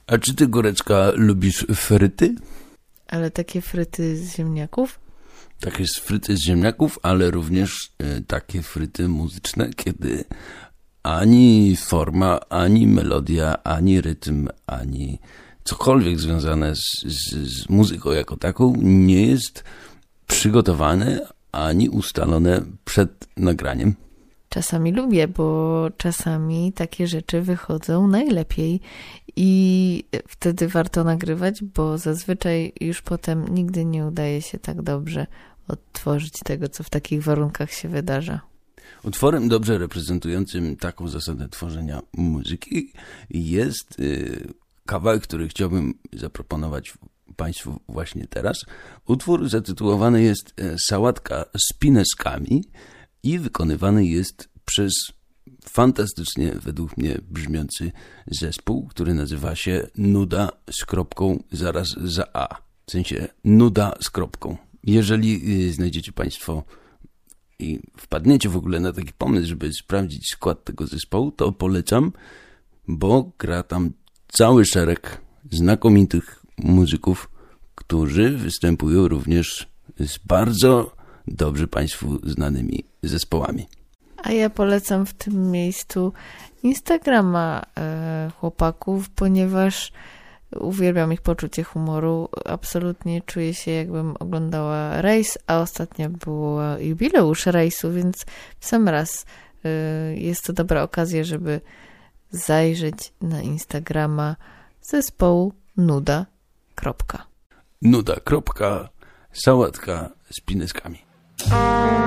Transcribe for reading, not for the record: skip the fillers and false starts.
A czy ty, Górecka, lubisz fryty? Ale takie fryty z ziemniaków? Takie fryty z ziemniaków, ale również takie fryty muzyczne, kiedy ani forma, ani melodia, ani rytm, ani cokolwiek związane z muzyką jako taką nie jest przygotowane ani ustalone przed nagraniem. Czasami lubię, bo czasami takie rzeczy wychodzą najlepiej i wtedy warto nagrywać, bo zazwyczaj już potem nigdy nie udaje się tak dobrze odtworzyć tego, co w takich warunkach się wydarza. Utworem dobrze reprezentującym taką zasadę tworzenia muzyki jest kawałek, który chciałbym zaproponować Państwu właśnie teraz. Utwór zatytułowany jest Sałatka z pineskami i wykonywany jest przez fantastycznie według mnie brzmiący zespół, który nazywa się Nuda z kropką zaraz za A. W sensie Nuda z kropką. Jeżeli znajdziecie Państwo i wpadniecie w ogóle na taki pomysł, żeby sprawdzić skład tego zespołu, to polecam, bo gra tam cały szereg znakomitych muzyków, którzy występują również z bardzo dobrze Państwu znanymi zespołami. A ja polecam w tym miejscu Instagrama chłopaków, ponieważ uwielbiam ich poczucie humoru. Absolutnie czuję się, jakbym oglądała rejs, a ostatnio był jubileusz rejsu, więc w sam raz jest to dobra okazja, żeby zajrzeć na Instagrama zespołu Nuda. Nuda. Sałatka z pineskami.